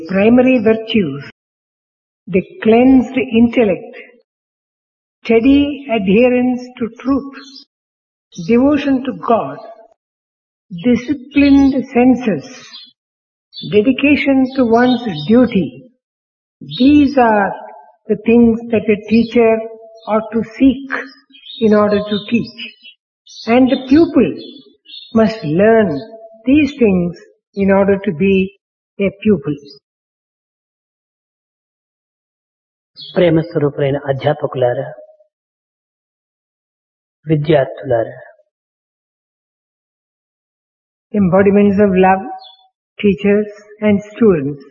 primary virtues, the cleansed intellect, steady adherence to truth, devotion to God, disciplined senses, dedication to one's duty. These are the things that a teacher ought to seek in order to teach. And the pupil must learn these things in order to be a pupil. ప్రేమ స్వరూపులైన అధ్యాపకులారా, విద్యార్థులారా, Embodiments of love, teachers and students.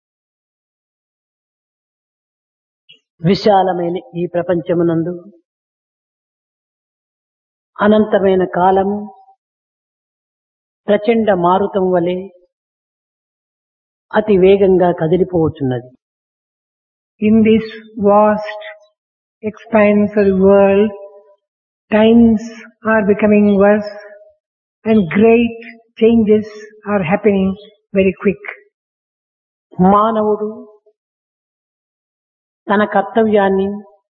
విశాలమైన ఈ ప్రపంచమునందు అనంతమైన కాలము ప్రచండ మారుతం వలె అతి వేగంగా కదిలిపోతున్నది. In this vast expanse of the world, times are becoming worse and great changes are happening very quick. మానవుడు తన కర్తవ్యాన్ని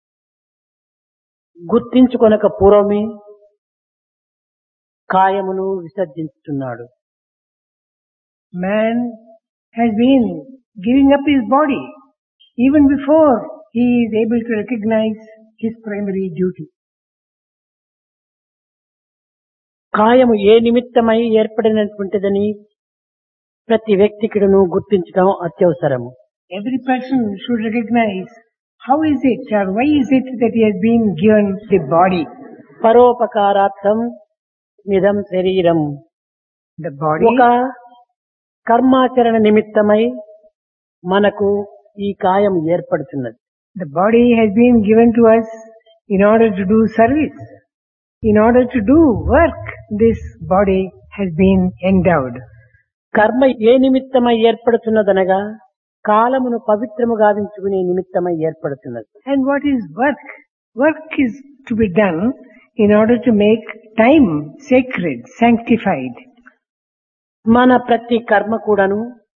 గుర్తించుకొనక పూర్వమే కాయమును విసర్జించుతున్నాడు. Man has been giving up his body even before he is able to recognize his primary duty. కాయము ఏ నిమిత్తమై ఏర్పడినటువంటిదని ప్రతి వ్యక్తికిడను గుర్తించడం అత్యవసరము. Every person should recognize how is it or why is it that he has been given the body. పరోపకారార్థం నిదం శరీరం. The body, ఒక కర్మాచరణ నిమిత్తమై మనకు ఈ కాయం ఏర్పడుతున్నది. the body has been given to us in order to do service. In order to do work, this body has been endowed. కర్మ ఏ నిమిత్తమై ఏర్పడుతున్నదనగా కాలమును పవిత్రము గావించుకునే నిమిత్తమై ఏర్పడుతున్నది. And what is work? Work is to be done in order to make time sacred, sanctified. మన ప్రతి కర్మ కూడాను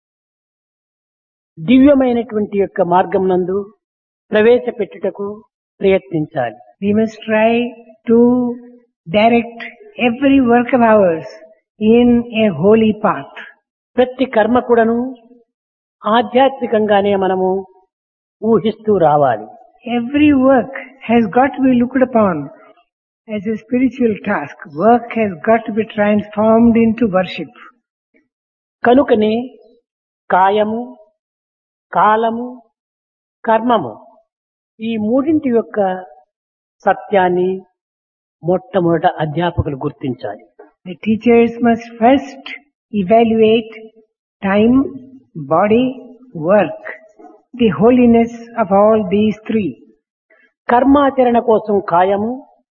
దివ్యమైనటువంటి యొక్క మార్గం నందు ప్రవేశపెట్టుటకు ప్రయత్నించాలి. We must try to direct every work of ours in a holy path. ప్రతి కర్మ కూడాను ఆధ్యాత్మికంగానే మనము ఊహిస్తూ రావాలి. Every work has got to be looked upon as a spiritual task. Work has got to be transformed into worship. కనుకనే కాయము, కాలము, కర్మము ఈ మూడింటి యొక్క సత్యాన్ని మొట్టమొదట అధ్యాపకులు గుర్తించాలి. The teachers must first evaluate time, body, work, the holiness of all these three. కర్మాచరణ కోసం కాయము,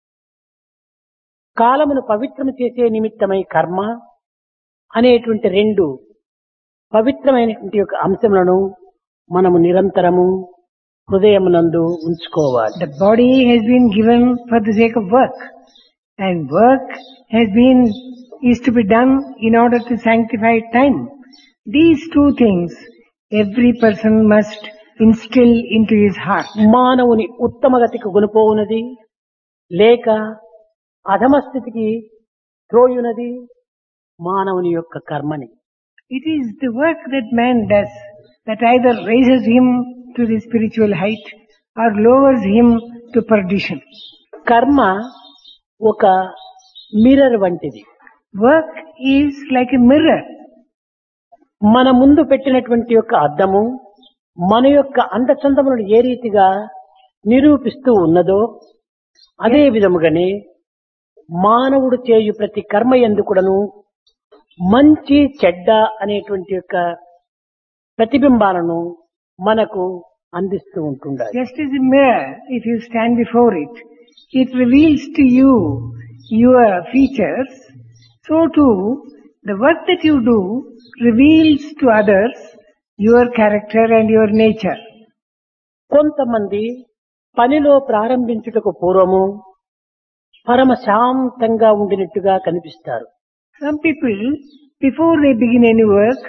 కాలమును పవిత్రము చేసే నిమిత్తమై కర్మ అనేటువంటి రెండు పవిత్రమైనటువంటి యొక్క అంశములను మనము నిరంతరము హృదయమునందు ఉంచుకోవాలి. The body has been given for the sake of work, and work is to be done in order to sanctify time. These two things every person must instill into his heart. మానవుని ఉత్తమగతికి గునిపోవునది లేక అధమస్థితికి త్రోయునది మానవుని యొక్క కర్మని. It is the work that man does that either raises him to the spiritual height or lowers him to perdition. కర్మ ఒక mirror వంటిది. Work is like a mirror. మన ముందు పెట్టినటువంటి యొక్క అద్దము మన యొక్క అందచందములను ఏ రీతిగా నిరూపిస్తూ ఉన్నదో అదే విధముగానే మానవుడు చేయు ప్రతి కర్మ యందు కూడాను మంచి చెడ్డ అనేటువంటి యొక్క ప్రతిబింబాలను మనకు అందిస్తూ ఉంటుండాలి. Just as a mirror, if you stand before it, it reveals to you your features. So too, the work that you do reveals to others your character and your nature. కొంతమంది పనిలో ప్రారంభించుటకు పూర్వము పరమ శాంతంగా ఉండినట్టుగా కనిపిస్తారు. Some people, before they begin any work,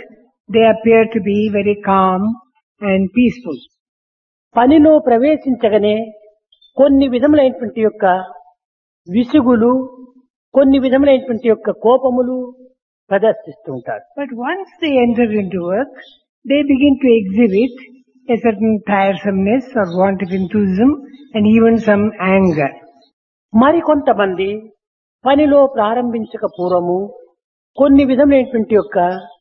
they appear to be very calm and peaceful. పనిలో ప్రవేశించగానే కొన్ని విధములైనటువంటి యొక్క విసుగులు, కొన్ని విధములైనటువంటి యొక్క కోపములు ప్రదర్శిస్తూ ఉంటారు. But once they enter into work, they begin to exhibit a certain tiresomeness or want of enthusiasm and even some anger. మరికొంతమంది పనిలో ప్రారంభించక పూర్వము కొన్ని విధమైనటువంటి యొక్క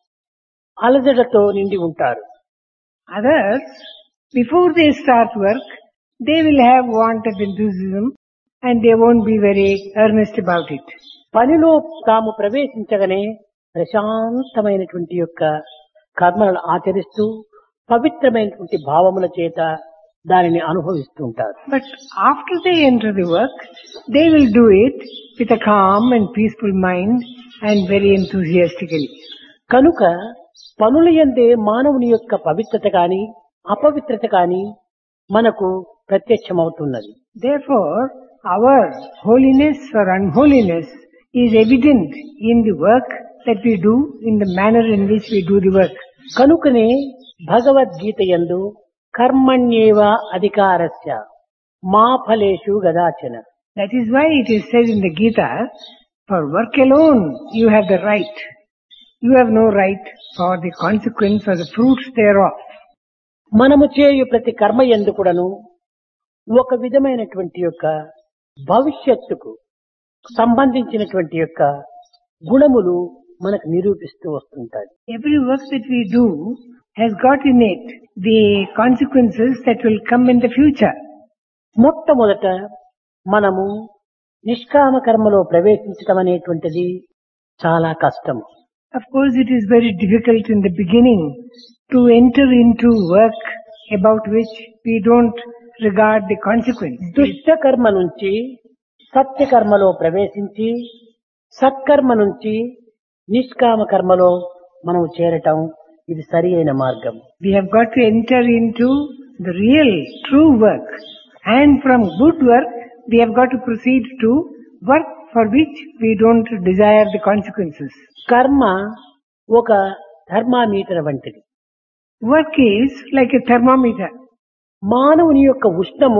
అలజడతో నిండి ఉంటారు. Others, before they start work, they will have want of enthusiasm and they won't be very earnest about it. పనిలో తాము ప్రవేశించగానే ప్రశాంతమైనటువంటి యొక్క కర్మలను ఆచరిస్తూ పవిత్రమైనటువంటి భావముల చేత దానిని అనుభవిస్తూ ఉంటారు. But after they enter the work, they will do it with a calm and peaceful mind and very enthusiastically. కనుక పనుల యందే మానవుని యొక్క పవిత్రత కాని అపవిత్రత కాని మనకు ప్రత్యక్షమవుతున్నది. Therefore, our holiness or unholiness is evident in the work that we do, in the manner in which we do the work. కనుకనే భగవద్గీత యందు కర్మణ్యేవ అధికారస్య మా ఫలేషు గదాచన. That is why it is said in the Gita, for work alone you have the right. You have no right for the consequence or the fruits thereof. మనము చేయు ప్రతి కర్మ యందు కూడాను ఒక విధమైనటువంటి యొక్క భవిష్యత్తుకు సంబంధించినటువంటి యొక్క గుణములు మనకు నిరూపిస్తూ వస్తుంటాయి. Every work that we do has got in it the consequences that will come in the future. మొట్టమొదట మనము నిష్కామ కర్మలో ప్రవేశించడం అనేటువంటిది చాలా కష్టము. Of course, it is very difficult in the beginning to enter into work about which we don't regard the consequence. దుష్ట కర్మ నుంచి సత్య కర్మలో ప్రవేశించి సత్కర్మ నుంచి నిష్కామ కర్మలో మనం చేరటం ఇది సరి అయిన మార్గం. We have got to enter into the real, true work. And from good work, we have got to proceed to work for which we don't desire the consequences. కర్మ ఒక థర్మామీటర్ వంటిది. Work is like a thermometer. మానవుని యొక్క ఉష్ణము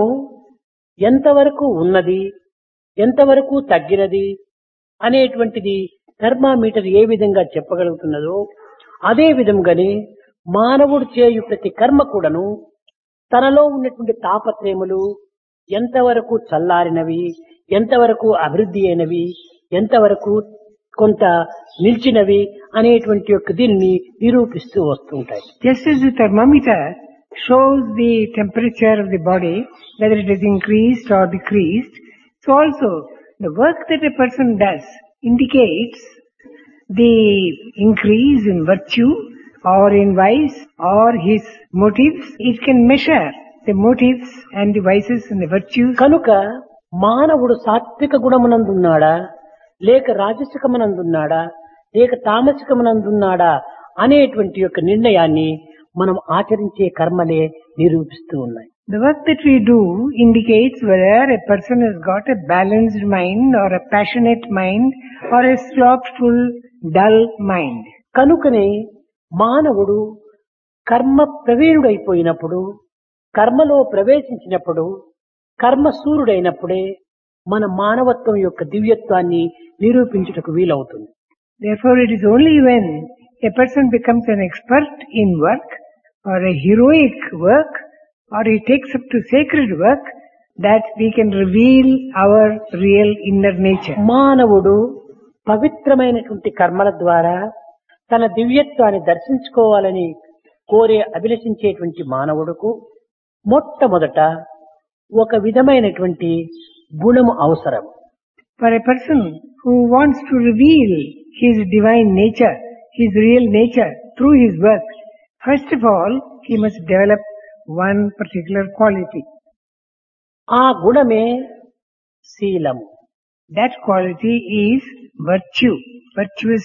ఎంతవరకు ఉన్నది, ఎంతవరకు తగ్గినది అనేటువంటిది thermometer ఏ విధంగా చెప్పగలుగుతున్నదో అదే విధంగానే మానవుడు చేయు ప్రతి కర్మ కూడాను తనలో ఉన్నటువంటి తాపత్రయములు ఎంతవరకు చల్లారినవి, ఎంతవరకు అభివృద్ధి అయినవి, ఎంతవరకు కొంత నిలిచినవి అనేటువంటి యొక్క దీనిని నిరూపిస్తూ వస్తుంటాయి. Just as the thermometer shows the temperature of the body, whether it is increased or decreased, so also the work that a person does indicates the increase in virtue or in vice or his motives. It can measure the motives and the vices and the virtues. కనుక మానవుడు సాత్విక గుణమునందున్నాడా, లేక రాజసికమునందున్నాడా, లేక తామసికమునందున్నాడా అనేటువంటి యొక్క నిర్ణయాన్ని మనం ఆచరించే కర్మలే నిరూపిస్తూ ఉన్నాయి. The work that we do indicates whether a person has got a balanced mind or a passionate mind or a slothful, dull mind. కనుకనే మానవుడు కర్మ ప్రవీణుడైపోయినప్పుడు, కర్మలో ప్రవేశించినప్పుడు, కర్మశూరుడైనప్పుడే మన మానవత్వం యొక్క దివ్యత్వాన్ని నిరూపించుటకు వీలవుతుంది. Therefore, it is only when a person becomes an expert in work or a heroic work or he takes up to sacred work that we can reveal our real inner nature. మానవుడు పవిత్రమైనటువంటి కర్మల ద్వారా తన దివ్యత్వాన్ని దర్శించుకోవాలని కోరే అభిలషించేటువంటి మానవుడుకు మొట్టమొదట ఒక విధమైనటువంటి గుణము అవసరం. For a person who wants to reveal his divine nature, his real nature through his work, first of all, he must develop one particular quality. ఆ గుణమే శీలము. That quality is virtue, virtuous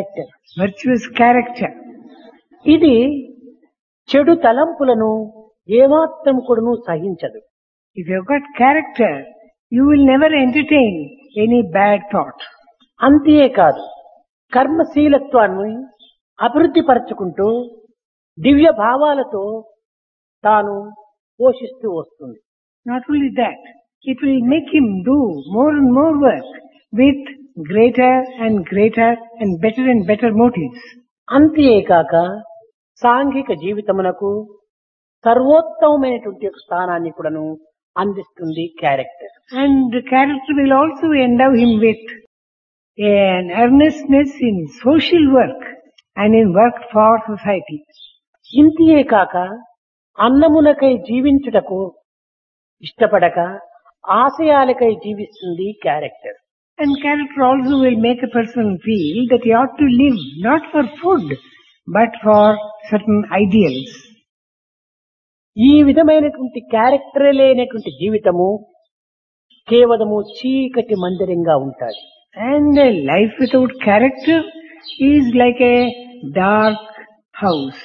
character. ఇది చెడు తలంపులను ఏమాత్రం కూడాను సహించదు. If you've got character, you will never entertain any bad thought. అంతేకాదు కర్మశీలత్వాన్ని అభివృద్ధి పరచుకుంటూ దివ్య భావాలతో తాను పోషిస్తూ వస్తుంది. Not only that, it will make him do more and more work with greater and better motives. అంతేకాక సాంఘిక జీవితమునకు సర్వోత్తమమైనటువంటి ఒక స్థానాన్ని కూడాను అందిస్తుంది character. And the character will also endow him with an earnestness in social work and in work for society. ఇంతియే కాక అన్నమునకై జీవించుటకు ఇష్టపడక ఆశయాలకై జీవిస్తుంది character. And character also will make a person feel that he ought to live not for food but for certain ideals. ఈ విధమైనటువంటి character లేనటువంటి జీవితము కేవలము చీకటి మందిరంగా ఉంటాయి. And a life without character is like a dark house.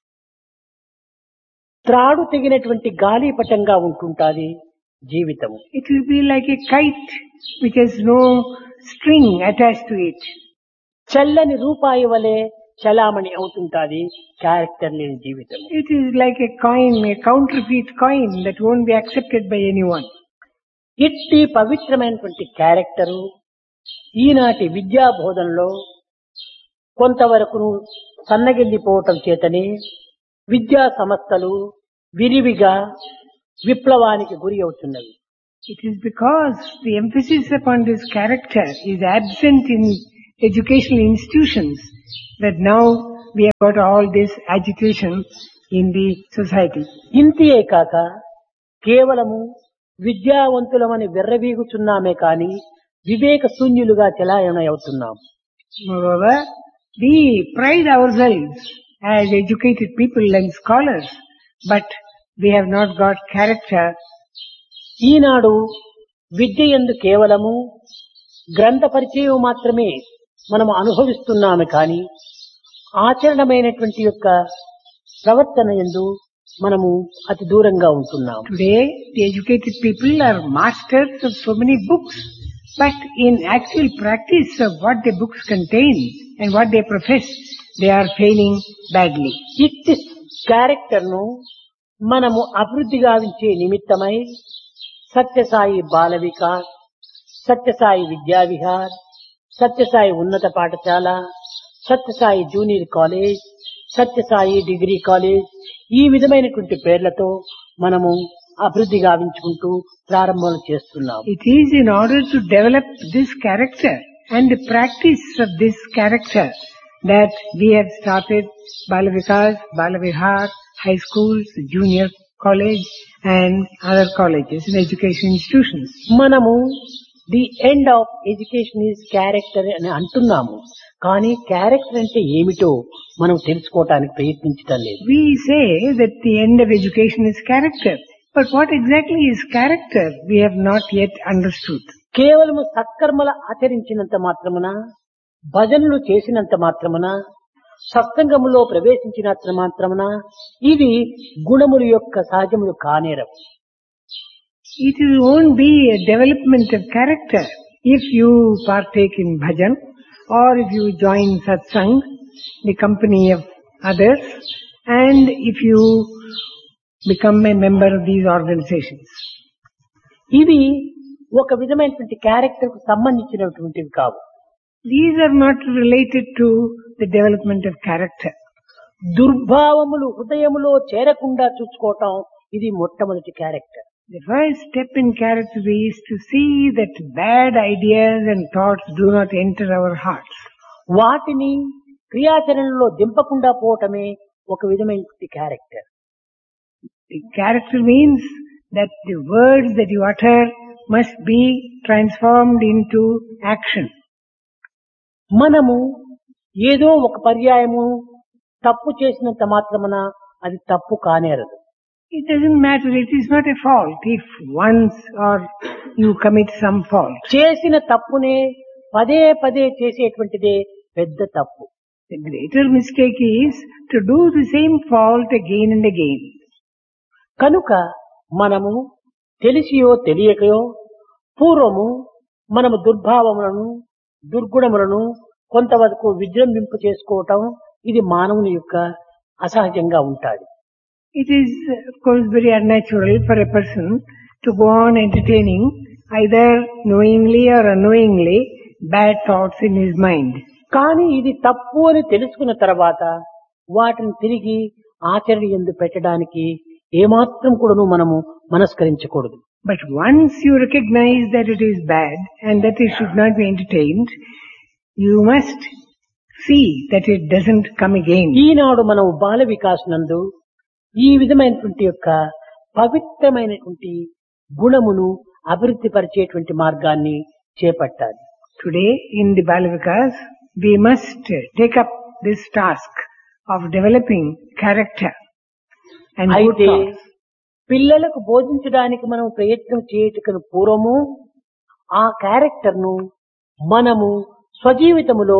త్రాడు తెగినటువంటి గాలిపటంగా ఉంటుంటాది జీవితము. It will be like a kite which has no string attached to it. చల్లని రూపాయి వలె చలామణి అవుతుంటాది క్యారెక్టర్ లేని జీవితం. It is like a coin, a counterfeit coin that won't be accepted by anyone. ఇట్టి పవిత్రమైనటువంటి క్యారెక్టరు ఈనాటి విద్యా బోధనలో కొంతవరకు సన్నగిల్లిపోవటం చేతనే విద్యా సంస్థలు విరివిగా విప్లవానికి గురి అవుతున్నవి. It is because the emphasis upon this character is absent in educational institutions that now we have got all this agitation in the society. ఇంతియే కాక కేవలము విద్యావంతులమని వెర్రవీగుచున్నామే కాని వివేక శూన్యులుగా చలాయణ అవుతున్నాం. Moreover, we pride ourselves as educated people and scholars, but we have not got character. ఈనాడు విద్య యందు కేవలము గ్రంథ పరిచయం మాత్రమే మనము అనుభవిస్తున్నాము కానీ ఆచరణమైనటువంటి యొక్క ప్రవర్తన యందు మనము అతి దూరంగా ఉంటున్నాము. Today, the educated people are masters of so many books, but in actual practice of what the books contain and what they profess, they are failing badly. ఇట్టి క్యారెక్టర్ ను మనము అభివృద్ధి గావించే నిమిత్తమై సత్యసాయి బాల వికాస్, సత్యసాయి విద్యా విహార్, సత్యసాయి ఉన్నత పాఠశాల, Sathya Sai junior college, Sathya Sai degree college ఈ విధమైనటువంటి పేర్లతో మనము అభివృద్ధి గావించుకుంటూ ప్రారంభం చేస్తున్నాం. It is in order to develop this character and the practice of this character that we have started Bala Vikas, Bala Vihar, high schools, junior college and other colleges and education institutions. మనము the end of education is character అని అంటున్నాము కానీ character అంటే ఏమిటో మనం తెలుసుకోవటానికి ప్రయత్నించటం లేదు. We say that the end of education is character, but what exactly is character we have not yet understood. కేవలము సత్కర్మల ఆచరించినంత మాత్రమున, భజనలు చేసినంత మాత్రమున, సత్సంగములో ప్రవేశించినంత మాత్రమున ఇది గుణముల యొక్క సహజములు కానేరవు. It won't be a development of character if you partake in bhajan or if you join satsang, the company of others, and if you become a member of these organizations. ఇవి ఒక విధమైనటువంటి character కు సంబంధించినటువంటివి కావు. These are not related to the development of character. దుర్భావములు హృదయములో చేరకుండా చూసుకోవటం ఇది మొట్టమొదటి character. The first step in character is to see that bad ideas and thoughts do not enter our hearts. వాటిని క్రియాచరణలో దింపకుండా పోవటమే ఒక విధమైనటువంటి character. The character means that the words that you utter must be transformed into action. మనము ఏదో ఒక పర్యాయము తప్పు చేసినంత మాత్రమున అది తప్పు కానేరదు. It doesn't matter, it is not a fault if once or you commit some fault. చేసిన తప్పునే పదే పదే చేసేటువంటిదే పెద్ద తప్పు. The greater mistake is to do the same fault again and again. కనుక మనము తెలిసియో తెలియకయో పూర్వము మనము దుర్భావములను దుర్గుణములను కొంతవరకు విజృంభింప చేసుకోవటం ఇది మానవుని యొక్క అసహజంగా ఉంటాది. It is, of course, very unnatural for a person to go on entertaining, either knowingly or unknowingly, bad thoughts in his mind. కానీ ఇది తప్పు అని తెలుసుకున్న తర్వాత వాటిని తిరిగి ఆచరణ యందు పెట్టడానికి ఏమాత్రం కూడాను మనము మనస్కరించకూడదు. But once you recognize that it is bad and that it should not be entertained, you must see that it doesn't come again. ఈనాడు మనం బాల వికాస్ నందు ఈ విధమైనటువంటి యొక్క పవిత్రమైనటువంటి గుణమును అభివృద్ధి పరిచేటువంటి మార్గాన్ని చేపట్టాలి. Today in the Balavikas, we must take up this task of developing character and good అయితే thoughts. పిల్లలకు బోధించడానికి మనం ప్రయత్నం చేయటకు పూర్వము ఆ క్యారెక్టర్ ను మనము స్వజీవితములో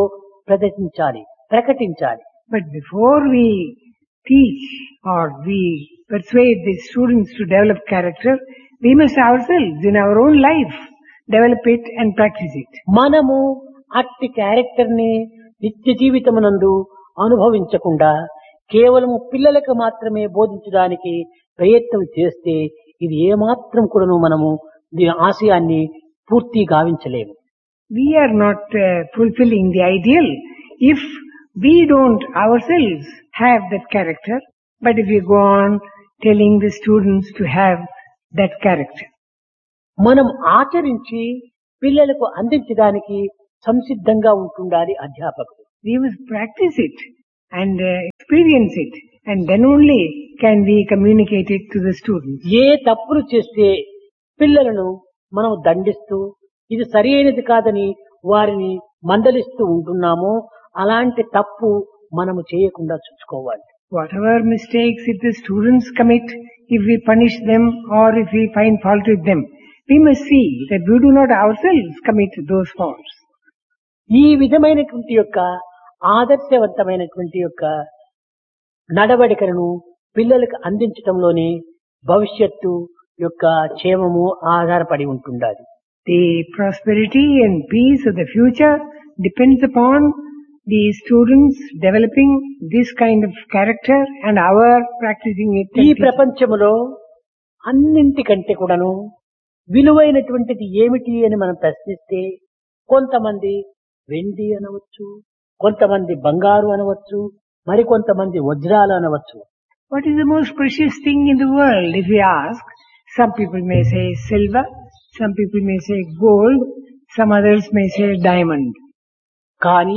ప్రకటించాలి. But before we teach or we persuade the students to develop character, we must ourselves in our own life develop it and practice it. మనము అట్టి క్యారెక్టర్ ని నిత్య జీవితమునందు అనుభవించకుండా కేవలము పిల్లలకు మాత్రమే బోధించడానికి ప్రయత్నం చేస్తే ఇది ఏమాత్రం కూడాను మనము దీని ఆశయాన్ని పూర్తి గావించలేము. We are not fulfilling the ideal if we don't ourselves have that character, but if we go on telling the students to have that character. మనం ఆచరించి పిల్లలకు అందించడానికి సంసిద్ధంగా ఉంటుండాలి అధ్యాపకుడు. We must practice it and experience it, and then only can we communicate it to the students. ఏ తప్పులు చేస్తే పిల్లలను మనం దండిస్తూ ఇది సరి అయినది కాదని వారిని మందలిస్తూ ఉంటున్నామో అలాంటి తప్పు మనము చేయకుండా చూసుకోవాలి. Whatever mistakes if the students commit, if we punish them or if we find fault with them, we must see that we do not ourselves commit those faults. ఈ విధమైనటువంటి యొక్క ఆదర్శవంతమైనటువంటి యొక్క నడవడికలను పిల్లలకు అందించడంలోనే భవిష్యత్తు యొక్క క్షేమము ఆధారపడి ఉంటుండాలి. The prosperity and peace of the future depends upon the students developing this kind of character and our practicing it. ఈ ప్రపంచములో అన్నింటికంటే కూడాను విలువైనటువంటిది ఏమిటి అని మనం ప్రశ్నిస్తే కొంతమంది వెండి అనవచ్చు, కొంతమంది బంగారు అనవచ్చు, మరికొంతమంది వజ్రాలు అనవచ్చు. What is the most precious thing in the world? If we ask, some people may say silver, some people may say gold, some others may say diamond. కానీ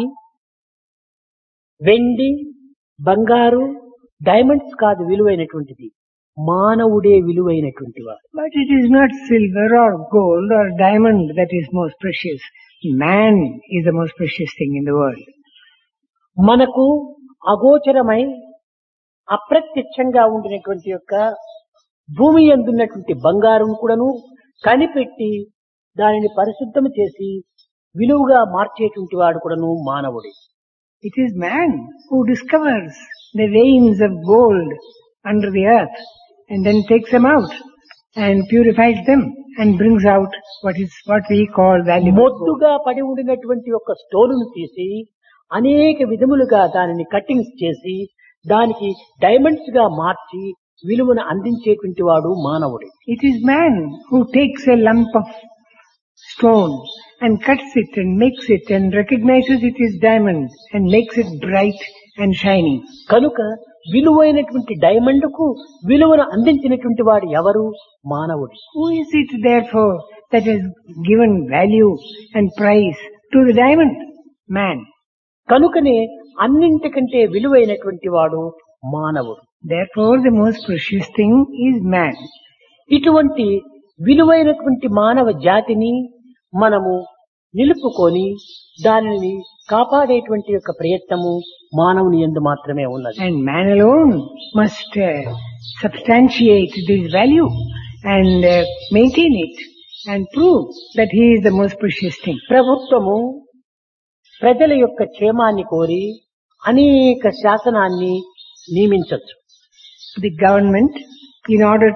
వెండి, బంగారు, డైమండ్స్ కాదు విలువైనటువంటిది, మానవుడే విలువైనటువంటి వాడు. But it is not silver or gold or diamond that is most precious. Man is the most precious thing in the world. మనకు అగోచరమై అప్రత్యక్షంగా ఉండినటువంటి యొక్క భూమి యందున్నటువంటి బంగారం కూడాను కనిపెట్టి దానిని పరిశుద్ధం చేసి విలువగా మార్చేటువంటి వాడు కూడాను మానవుడే. It is man who discovers the veins of gold under the earth and then takes them out and purifies them and brings out what we call valuable gold. మొద్దుగా పడి ఉండినటువంటి ఒక స్టోన్ను తీసి అనేక విధములుగా దానిని కట్టింగ్స్ చేసి దానికి డైమండ్స్ గా మార్చి విలువను అందించేటువంటి వాడు మానవుడే. It is man who takes a lump of stone and cuts it and makes it and recognizes it is diamond and makes it bright and shining. కనుక విలువైనటువంటి డైమండ్ కు విలువను అందించినటువంటి వాడు ఎవరు? మానవుడు. Who is it therefore that has given value and price to the diamond? Man. కనుకనే అన్నింటికంటే విలువైనటువంటి వాడు మానవుడు. Therefore the most precious thing is man. ఇటువంటి విలువైనటువంటి మానవ జాతిని మనము నిలుపుకొని దానిని కాపాడేటువంటి యొక్క ప్రయత్నము మానవుని యందు మాత్రమే ఉన్నది. And man alone must substantiate this value and maintain it and prove that he is the most precious thing. ప్రభుత్వము ప్రజల యొక్క క్షేమాన్ని కోరి అనేక శాసనాన్ని నియమించవచ్చు. The government, in order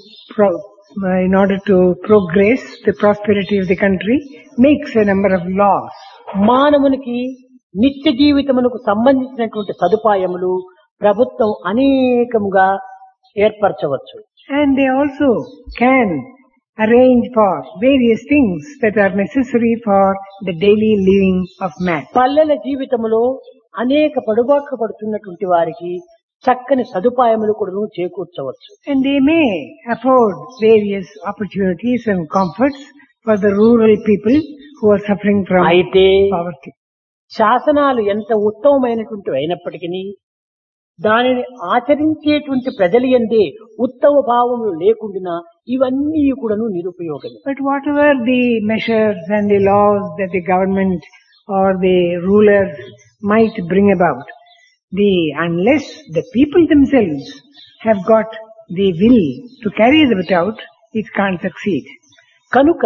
to progress the prosperity of the country, makes a number of laws. మానవునికి నిత్య జీవితమునకు సంబంధించినటువంటి సదుపాయములు ప్రభుత్వం అనేకముగా ఏర్పరచవచ్చు. And they also can arrange for various things that are necessary for the daily living of man. పల్లెల జీవితములో అనేక పడుబాట్లు పడుతున్నటువంటి వారికి చక్కని సదుపాయములు కూడా చేకూర్చవచ్చు. And they may afford various opportunities and comforts for the rural people who are suffering from అయితే poverty. శాసనాలు ఎంత ఉత్తమమైనటువంటి అయినప్పటికీ దానిని ఆచరించేటువంటి ప్రజలు ఎందే ఉత్తమ భావములు లేకుండా ఇవన్నీ కూడాను నిరుపయోగమే. But whatever the measures and the laws that the government or the rulers might bring about, unless the people themselves have got the will to carry them out, it can't succeed. కనుక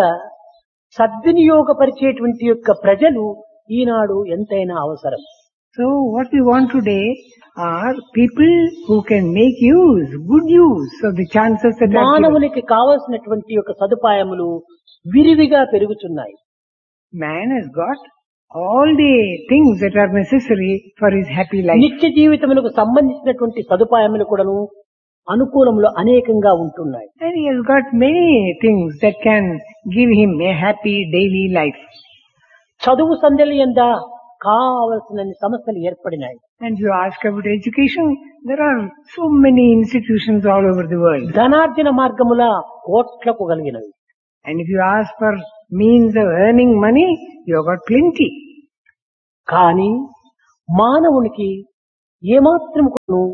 సద్వినియోగపరిచేటువంటి యొక్క ప్రజలు ఈనాడు ఎంతైనా అవసరం. So what we want today are people who can make good use of the chances that are given. మానవునికి కావలసినటువంటి యొక్క సదుపాయములు విరివిగా పెరుగుతున్నాయి. Man has got all the things that are necessary for his happy life. నిత్య జీవితములకు సంబంధించినటువంటి సదుపాయములు కూడాను అనుకూలములు అనేకంగా ఉంటున్నాయి. And he has got many things that can give him a happy daily life. చదువు సంధ్యలు ఎందా కావలసిన సమస్యలు ఏర్పడినాయి. And if you ask about education, there are so many institutions all over the world. ధనార్జన మార్గముల కోట్లకు కలిగినవి. And if you ask for means of earning money, you have got plenty. కానీ మానవునికి ఏమాత్రం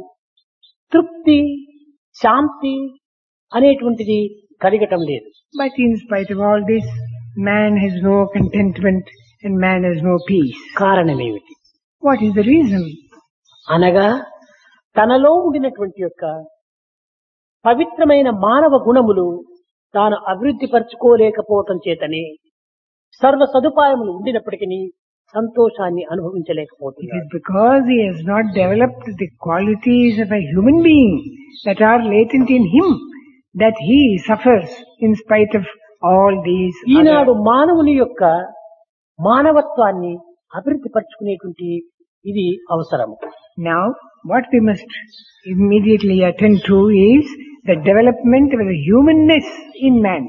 తృప్తి శాంతి అనేటువంటిది కలగటం లేదు. But in spite of all this, man has no contentment and man has no peace. కారణమేమిటి? What is the reason? అనగా తనలో ఉండినటువంటి యొక్క పవిత్రమైన మానవ గుణములు తాను అభివృద్ధి పరచుకోలేకపోవటం చేతనే సర్వ సదుపాయములు ఉండినప్పటికీ సంతోషాన్ని It అనుభవించలేకపోతున్నాడు. is because he has not developed the qualities of a human being that are latent in him that he suffers in spite of all these Eenadu other. మానవుని యొక్క మానవత్వాన్ని అభివృద్ధి పరచుకునేటువంటి ఇది అవసరము. Now, what we must immediately attend to is the development of the humanness in man.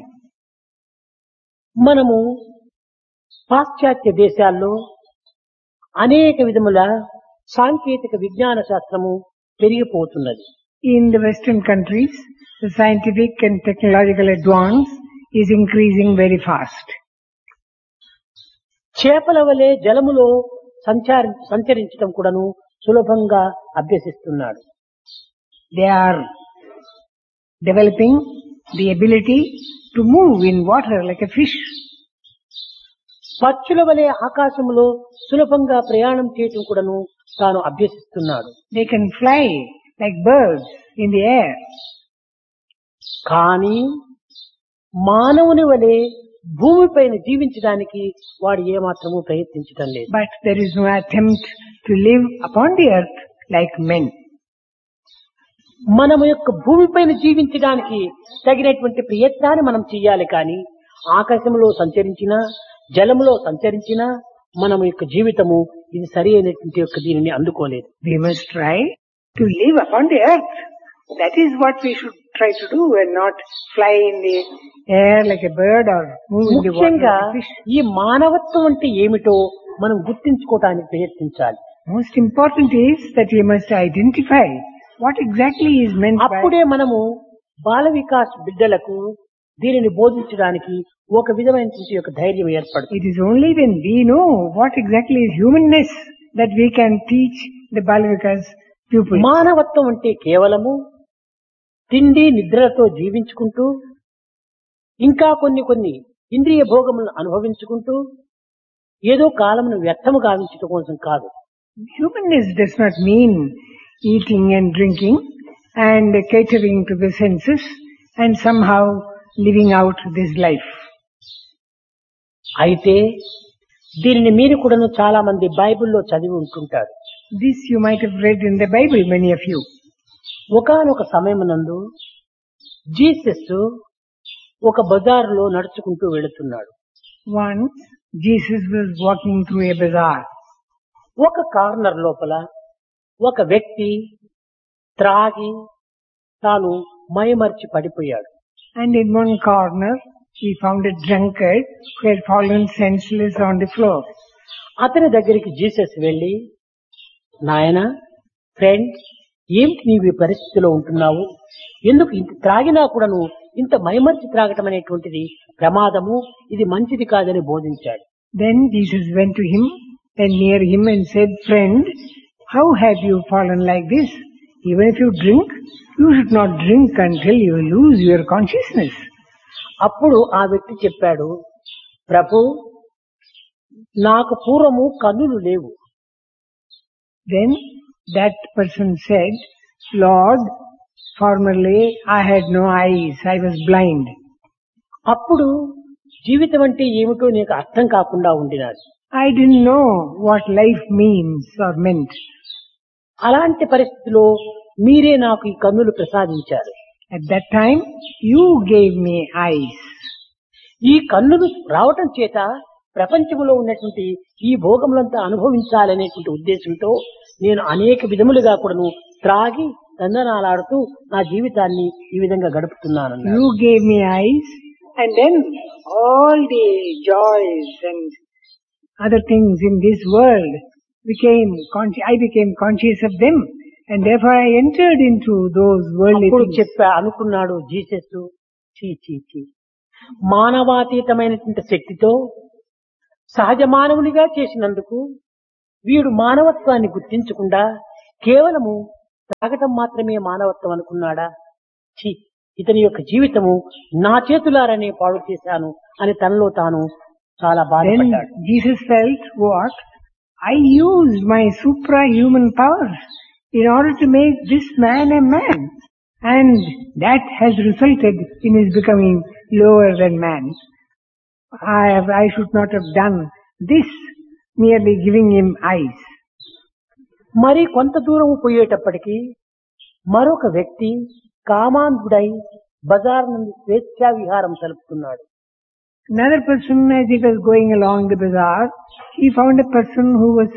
మనము పాశ్చాత్య దేశాల్లో అనేక విధముల సాంకేతిక విజ్ఞాన శాస్త్రము పెరిగిపోతున్నది. In the Western countries, the scientific and technological advance is increasing very fast. చేపల వలె జలములో సంచరించడం కూడాను సులభంగా అభ్యసిస్తున్నాడు. They are developing the ability to move in water like a fish. పక్షుల వలె ఆకాశములో సులభంగా ప్రయాణం చేయటం కూడాను తాను అభ్యసిస్తున్నాడు. They can fly like birds in the air. కానీ మానవుని వలె భూమిపైన జీవించడానికి వాడు ఏమాత్రము ప్రయత్నించడం లేదు. But there is no attempt to live upon the earth like men. మనము యొక్క భూమిపైన జీవించడానికి తగినటువంటి ప్రయత్నాన్ని మనం చేయాలి. కానీ ఆకాశంలో సంచరించినా జలములో సంచరించినా మనం యొక్క జీవితము ఇది సరి అయినటువంటి యొక్క దీనిని అందుకోలేదు. We must try to live upon the earth. That is what we should try to do and not fly in the air like a bird or move in the water ముఖ్యంగా like a fish. ఈ మానవత్వం అంటే ఏమిటో మనం గుర్తించుకోవడానికి ప్రయత్నించాలి. Most important is that we must identify what exactly is meant by. అప్పుడే మనము బాల వికాస్ బిడ్డలకు దీనిని బోధించడానికి ఒక విధమైనటువంటి యొక్క ధైర్యం ఏర్పడుతుంది. It is only when we know what exactly is humanness that we can teach the Balavikas pupils. మానవత్వం అంటే కేవలము తిండి నిద్రలతో జీవించుకుంటూ ఇంకా కొన్ని ఇంద్రియ భోగములను అనుభవించుకుంటూ ఏదో కాలమును వ్యర్థము గావించడం కోసం కాదు. Humanness does not mean eating and drinking and catering to the senses and somehow living out this life. అయితే దీనిని మీరు కూడాను చాలా మంది బైబిల్లో చదివి ఉంటుంటారు. This you might have read in the Bible, many of you. ఒకానొక సమయమునందు జీసస్ ఒక బజారులో నడుచుకుంటూ వెళుతున్నాడు. Once Jesus was walking through a bazaar. ఒక కార్నర్ లోపల ఒక వ్యక్తి త్రాగి తాను మైమర్చి పడిపోయాడు. And in one corner, he found a drunkard who had fallen senseless on the floor. అతని దగ్గరికి జీసస్ వెళ్ళి, నాయన, ఫ్రెండ్, ఏమిటి నీవు ఈ పరిస్థితిలో ఉంటున్నావు? ఎందుకు ఇంత త్రాగినా కూడా నువ్వు ఇంత మైమర్చి త్రాగటం అనేటువంటిది ప్రమాదము, ఇది మంచిది కాదని బోధించాడు. Then Jesus went to him and near him and said, Friend, how have you fallen like this? Even if you drink, you should not drink until you lose your consciousness. అప్పుడు ఆ వ్యక్తి చెప్పాడు, ప్రభు, నాకు పూర్వము కన్నులు లేవు. Then that person said, Lord, formerly I had no eyes, I was blind. అప్పుడు జీవితం అంటే ఏమిటో నీకు అర్థం కాకుండా ఉండినాడు. I didn't know what life means or meant. అలాంటి పరిస్థితిలో మీరే నాకు ఈ కన్నులు ప్రసాదించారు. At that time, you gave me eyes. ఈ కన్నులు రావటం చేత ప్రపంచంలో ఉన్నటువంటి ఈ భోగములంతా అనుభవించాలనేటువంటి ఉద్దేశంతో నేను అనేక విధములుగా కూడాను త్రాగి దందనాలాడుతూ నా జీవితాన్ని ఈ విధంగా గడుపుతున్నాను. You gave me eyes, and then all the joys and other things in this world I became conscious of them, and therefore I entered into those worldly అప్పుడు things. అనుకున్నాడు జీసస్, చీ మానవాతీతమైనటువంటి శక్తితో సహజ మానవునిగా చేసినందుకు వీడు మానవత్వాన్ని గుర్తించకుండా కేవలము తాగటం మాత్రమే మానవత్వం అనుకున్నాడా? ఇతని యొక్క జీవితము నా చేతులారనే పాడు చేశాను అని తనలో తాను చాలా బాధపడ్డాడు. Then Jesus felt, what? I used my suprahuman powers in order to make this man a man, and that has resulted in his becoming lower than man. I should not have done this, merely giving him eyes. మరి కొంత దూరం పోయేటప్పటికి మరొక వ్యక్తి కామాంధుడై బజార్ నుండి స్వేచ్ఛా విహారం సలుపుతున్నాడు. Another person, as he was going along the bazaar, he found a person who was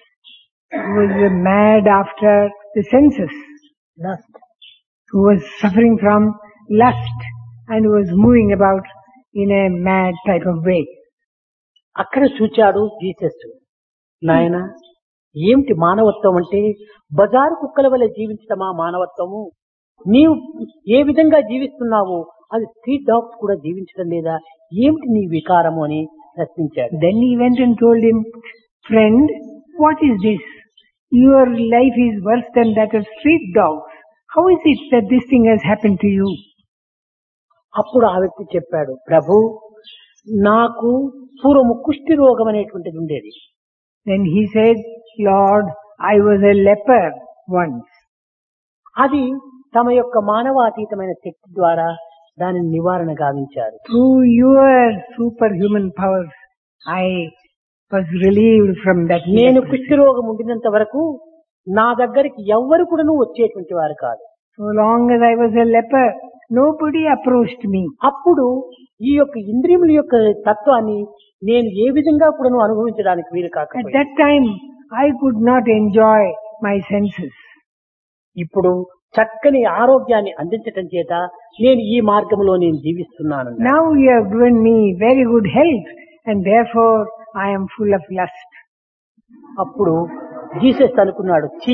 mad after the senses, lust, who was suffering from lust and who was moving about in a mad type of way. అక్కడ చూచాడు Jesus, నాయన, ఏమిటి మానవత్వం అంటే? బజారు కుక్కల వల్ల జీవించటమా మానవత్వము? నీవు ఏ విధంగా జీవిస్తున్నావో అది స్ట్రీట్ డాగ్స్ కూడా జీవించడం లేదా? ఏమిటి నీ వికారము అని ప్రశ్నించాడు. Then he went and told him, Friend, what is this? Your life is worse than that of street dogs. How is it that this thing has happened to you? అప్పుడు ఆ వ్యక్తి చెప్పాడు, ప్రభు, నాకు పూర్వము కుష్టి రోగం అనేటువంటిది ఉండేది. Then he said, Lord, I was a leper once. అది తమ యొక్క మానవాతీతమైన శక్తి ద్వారా దానిని నివారణ గావించారు. Through your superhuman powers, I was relieved from that. నేను leprosy. కుష్టి రోగం ఉండినంత వరకు నా దగ్గరికి ఎవ్వరు కూడా వచ్చేటువంటి వారు కాదు. So long as I was a leper, nobody approached me. అప్పుడు ఈ యొక్క ఇంద్రియముల యొక్క తత్వాన్ని నేను ఏ విధంగా కూడా అనుభవించడానికి వీలు At కాకపోయింది. that time, I could not enjoy my senses. ఇప్పుడు చక్కని ఆరోగ్యాన్ని అందించటం చేత నేను ఈ మార్గంలో నేను జీవిస్తున్నాను. Now you have given me very good health, and therefore I am full of lust. అప్పుడు జీసస్ అనుకున్నాడు, చీ,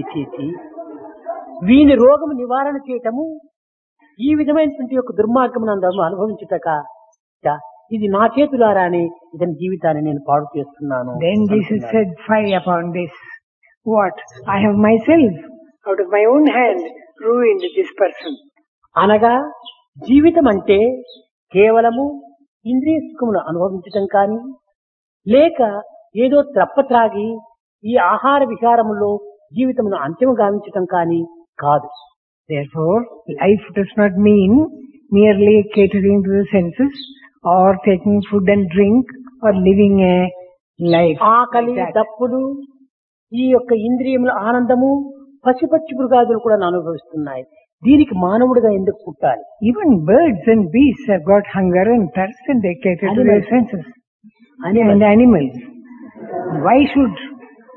వీని రోగము నివారణ చేయటము ఈ విధమైనటువంటి యొక్క దుర్మార్గమును అనుభవించుటక ఇది నా చేతులారానే ఇతని జీవితాన్ని నేను పాడు చేస్తున్నాను. Then Jesus said, Fie upon this. What? I have myself, out of my own hand, ruined this person. అనగా జీవితం అంటే కేవలము ఇంద్రియ సుఖమును అనుభవించటం కానీ, లేక ఏదో త్రప్పత్రాగి ఈ ఆహార విహారములో జీవితమును అంత్యము గావించటం కానీ కాదు. Therefore, life does not mean merely catering to the senses or taking food and drink or living a life. ఆకలి, like that. దప్పులు, ఈ యొక్క ఇంద్రియముల ఆనందము పశుపక్షి మృగాదులు కూడా అనుభవిస్తున్నాయి. దీనికి మానవుడిగా ఎందుకు పుట్టాలి? Even birds and beasts have got hunger and thirst and they cater to their senses. And animals. Why should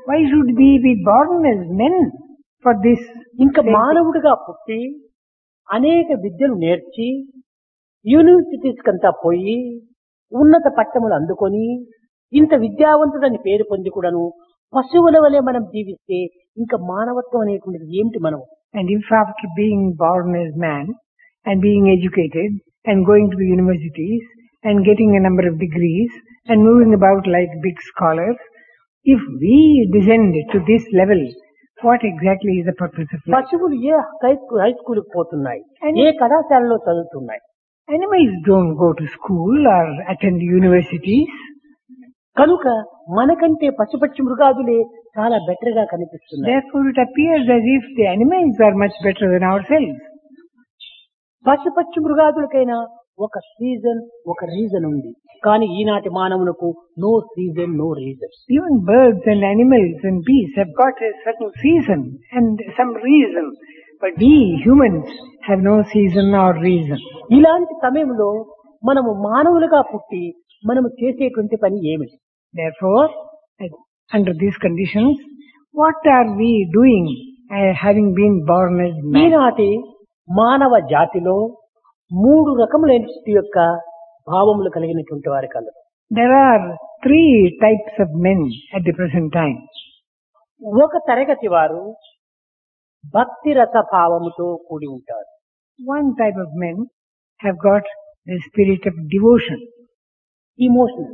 Why should we be born as men for this? ఇంకా మానవుడిగా పుట్టి అనేక విద్యలు నేర్చి యూనివర్సిటీస్ కంతా పోయి ఉన్నత పట్టములు అందుకొని ఇంత విద్యావంతుడని పేరు పొంది కూడాను పశువుల వలె మనం జీవిస్తే ఇంకా మానవత్వం అనేటువంటిది ఏమిటి మనం? And if after being born as man and being educated and going to the universities and getting a number of degrees and moving about like big scholars, if we descend to this level, what exactly is the purpose of life? పశువులు ఏ high స్కూల్కి పోతున్నాయి, ఏ కళాశాలలో చదువుతున్నాయి? Animals don't go to school or attend universities. కనుక మనకంటే పశుపక్షి మృగాదులే చాలా better గా కనిపిస్తున్నాయి. Therefore it appears as if the animals are much better than ourselves. పశుపక్షి మృగాదులకైనా ఒక సీజన్, ఒక రీజన్ ఉంది. కానీ ఈనాటి మానవులకు no season, no reason. Even birds and animals and beasts have got a certain season and some reason. But we humans have no season or reason. ఇలాంటి సమయంలో మనము మానవులుగా పుట్టి మనము చేసేటువంటి పని ఏమిటి? Therefore, under these conditions, what are we doing having been born as man? ఈనాటి మానవ జాతిలో 3 రకములైన యొక్క భావములు కలిగినటువంటి వారి colour. There are 3 types of men at the present time. ఒక తరగతి వారు భక్తి రస భావముతో కూడి ఉంటారు. One type of men have got the spirit of devotion. Emotional.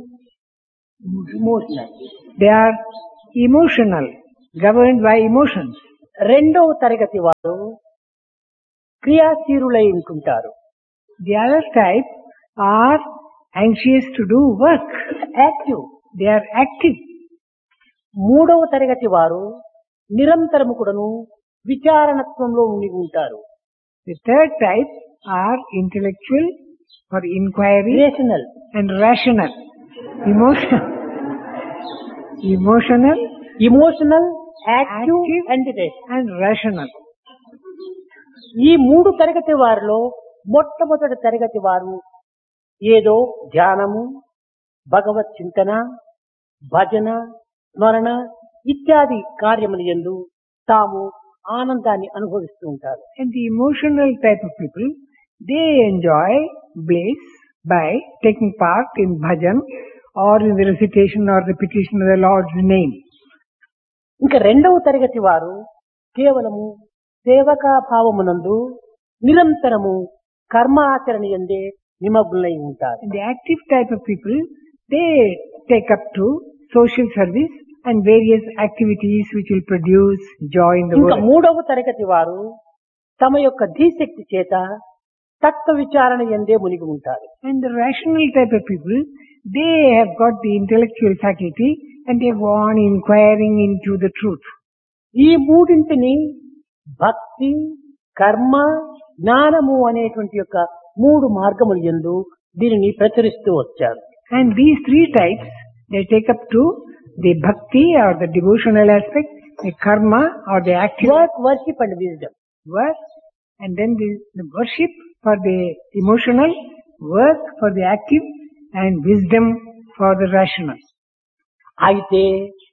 They are emotional, governed by emotions. రెండవ తరగతి వారు క్రియాశీలులై ఉంటుంటారు. The other type are anxious to do work. Active. They are active. మూడవ తరగతి వారు నిరంతరము కూడాను విచారణత్వంలో ఉండి ఉంటారు. The third type are intellectual or inquiry, rational and rational. Emotional, active and rational. ఈ 3 తరగతి వారిలో మొట్టమొదటి తరగతి వారు ఏదో ధ్యానము, భగవత్ చింతన, భజన, స్మరణ ఇత్యాది కార్యములు యందు తాము ఆనందాన్ని అనుభవిస్తూ ఉంటారు. And the emotional type of people, they enjoy bliss by taking part in bhajan or in the recitation or repetition of the Lord's name. ఇంకా రెండవ తరగతి వారు కేవలము సేవకా భావమునందు నిరంతరము కర్మ ఆచరణ యందే నిమగ్నులై ఉంటారు. The active type of people, they take up to social service and various activities which will produce joy in the ఇంకా world. మూడవ తరగతి వారు తమ యొక్క ధీశక్తి చేత తత్వ విచారణ యందే మునిగి ఉంటారు. And the rational type of people, they have got the intellectual faculty and they go on inquiring into the truth. ఈ మూడింటిని భక్తి, కర్మ, జ్ఞానము అనేటువంటి యొక్క 3 మార్గముల యందు దీనిని ప్రచురిస్తూ వచ్చారు. And these 3 types, they take up to the bhakti or the devotional aspect, the karma or the active work, worship and wisdom. Work, and then the worship for the emotional, work for the active, and wisdom for the rational. అయితే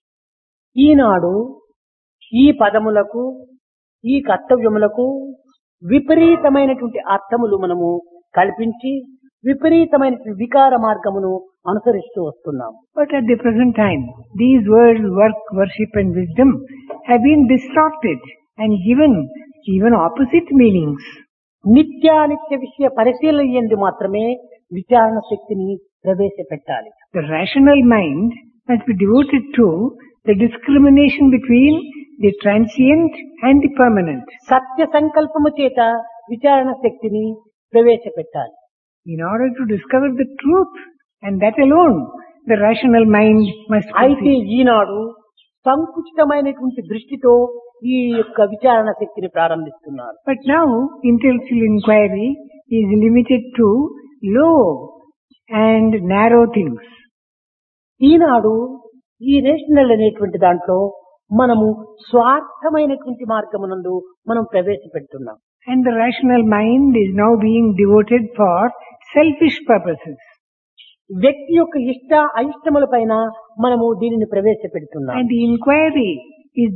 ఈనాడు ఈ పదములకు, ఈ కర్తవ్యములకు విపరీతమైనటువంటి అర్థములు మనము కల్పించి విపరీతమైన వికార మార్గమును అనుసరిస్తూ వస్తున్నాం. But at the present time, these words work, worship and wisdom have been distorted and given even opposite meanings. నిత్యానిత్య విషయ పరిశీలన యందు మాత్రమే విచారణ శక్తిని ప్రవేశపెట్టాలి. The rational mind must be devoted to the discrimination between the transient and the permanent. సత్య సంకల్పము చేత విచారణ శక్తిని ప్రవేశపెట్టాలి. In order to discover the truth, and that alone, the rational mind must అయితే proceed. ఈనాడు సంకుచితమైనటువంటి దృష్టితో ఈ యొక్క విచారణ శక్తిని ప్రారంభిస్తున్నారు. But now, intellectual inquiry is limited to low and narrow things. ఈనాడు ఈ రేషనల్ అనేటువంటి దాంట్లో మనము స్వార్థమైనటువంటి మార్గమునందు మనం ప్రవేశపెడుతున్నాం. And the rational mind is now being devoted for selfish purposes. వ్యక్తి యొక్క ఇష్ట అయిష్టముల పైన మనము దీనిని ప్రవేశపెడుతున్నాం. And the inquiry is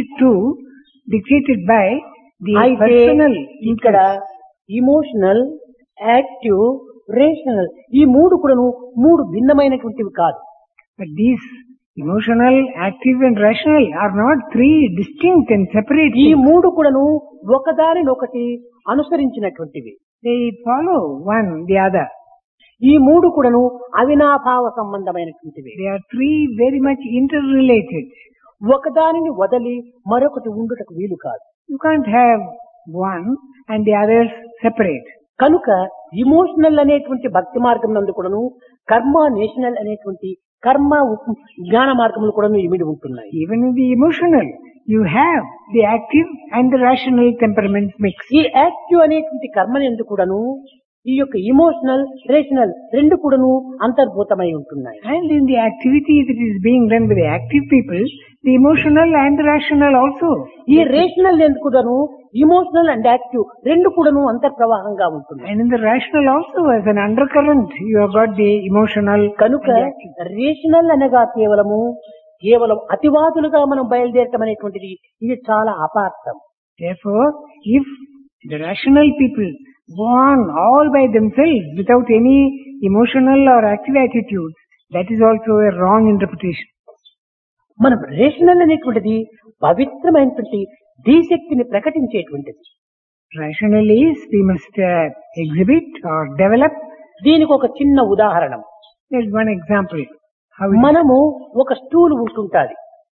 dictated by the అయితే personal ఇక్కడ interest. ఇమోషనల్, యాక్టివ్, రేషనల్ ఈ మూడు కూడాను మూడు భిన్నమైనటువంటివి కాదు. But these emotional, active and rational are not three distinct and separate ఈ things. మూడు కూడాను ఒకదానినొకటి అనుసరించినటువంటివి. They follow one the other. ఈ మూడు కూడాను అవినాభావ సంబంధమైనటువంటివి. They are three very much interrelated. ఒకదానిని వదలి మరొకటి ఉండుటకు వీలు కాదు. You can't have one and the others separate. కనుక ఇమోషనల్ అనేటువంటి భక్తి మార్గం నందు కూడాను, కర్మ నేషనల్ అనేటువంటి కర్మ జ్ఞాన మార్గములు కూడాను ఇమిడి ఉంటున్నాయి. Even in the emotional, you have the active and the rational temperaments mixed. ఈ యాక్టివ్ అనేటువంటి కర్మని ఎందుకు కూడాను ఈ యొక్క ఇమోషనల్, రేషనల్ రెండు కూడాను అంతర్భూతమై ఉంటున్నాయి. And in the activity that is being done by the active people, the emotional and the rational also. ఈ రేషనల్ ఎందుకు కూడాను ఇమోషనల్ అండ్ యాక్టివ్ రెండు కూడాను అంతర్ప్రవాహంగా ఉంటున్నాయి. And in the rational also, as an undercurrent, you have got the emotional కనుక and the active. Rational అనగా కేవలం అతివాదులుగా మనం బయలుదేరటం అనేటువంటిది ఇది చాలా అపార్థం. Therefore, if the rational people go on all by themselves without any emotional or active attitude, that is also a wrong interpretation. మనం rational అనేటువంటిది పవిత్రమైనటువంటి ధీశక్తిని ప్రకటించేటువంటిది. Rational is we must exhibit or develop. దీనికి ఒక చిన్న ఉదాహరణ. There is one example. How it is. మనము ఒక stool ఉంటుంటాది.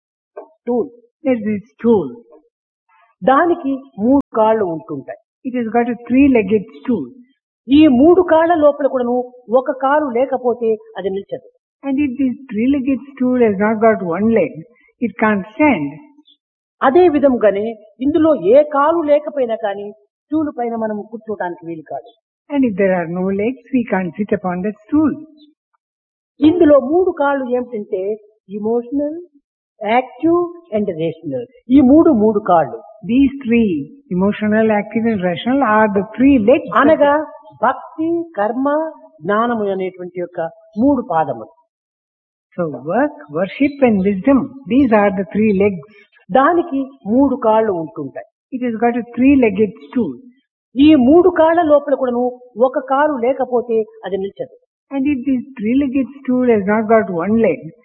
There is this stool. దానికి మూడు కాళ్ళు ఉంటుంటాయి. It has got a three-legged stool. ఈ మూడు కాళ్ళ లోపల కూడాను ఒక కాలు లేకపోతే అది నిల్చదు. And if this three-legged stool has not got one leg, it can't stand. అదే విధంగానే ఇందులో ఏ కాలు లేకపోయినా కానీ స్టూల్ పైన మనం కూర్చోటానికి వీలు కాదు. And if there are no legs, we can't sit upon that stool. ఇందులో మూడు కాళ్ళు ఏమిటంటే ఇమోషనల్, యాక్టివ్ అండ్ రేషనల్ ఈ మూడు కాళ్ళు. These three, emotional, active and rational, are the three legs. అనగా భక్తి, కర్మ, జ్ఞానము అనేటువంటి యొక్క మూడు పాదములు. So work, worship and wisdom, these are the three legs. దానికి మూడు కాళ్ళు ఉంటుంటాయి. It has got a three-legged stool. ఈ మూడు కాళ్ళ లోపల కూడాను ఒక కాలు లేకపోతే అది నిల్చదు. And if this three-legged stool has not got one leg,